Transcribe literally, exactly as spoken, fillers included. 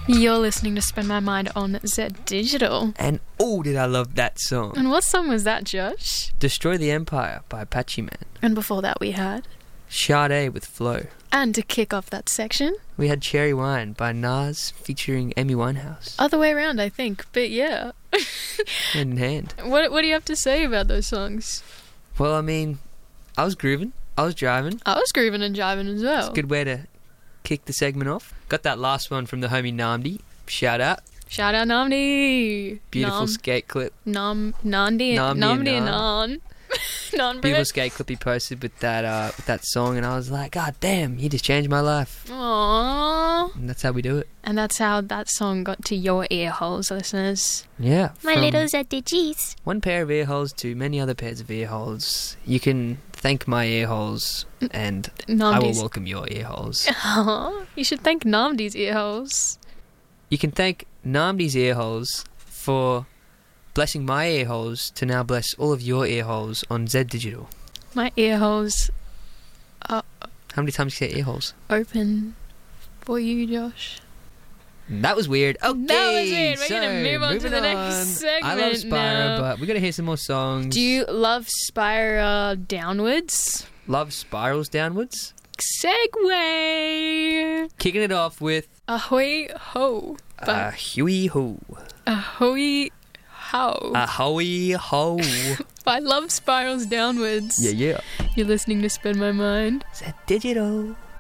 You're listening to Spend My Mind on Z Digital. And oh, did I love that song. And what song was that, Josh? Destroy the Empire by Apache Man. And before that we had... Sade with Flow. And to kick off that section... we had Cherry Wine by Nas featuring Amy Winehouse. Other way around, I think, but yeah. Hand in hand. What, what do you have to say about those songs? Well, I mean, I was grooving. I was driving. I was grooving and jiving as well. It's a good way to kick the segment off. Got that last one from the homie Namdi. Shout out. Shout out Namdi. Beautiful Nam, skate clip. Nam, Nandi, Namdi Namdi and and Nan. Nan Beautiful skate clip he posted with that uh, with that song, and I was like, God damn, he just changed my life. Aww. And that's how we do it. And that's how that song got to your ear holes, listeners. Yeah. My little Zeddigies. One pair of ear holes to many other pairs of ear holes. You can thank my ear holes, and Namdi's. I will welcome your ear holes. Aww. You should thank Namdi's ear holes. You can thank Namdi's ear holes for blessing my ear holes to now bless all of your ear holes on Z Digital. My ear holes are How many times do you say ear holes? open for you, Josh. That was weird. Okay, That was weird. We're so, gonna move on to the next on. segment I love Spyro, now. but we gotta hear some more songs. Do you love Spyro downwards? love spirals downwards? Segway! Kicking it off with Ahoy ho. uh, Huey Ho. Ahoy ho. Ahoy Ho. I love spirals downwards. Yeah, yeah. You're listening to Spend My Mind. Z Digital.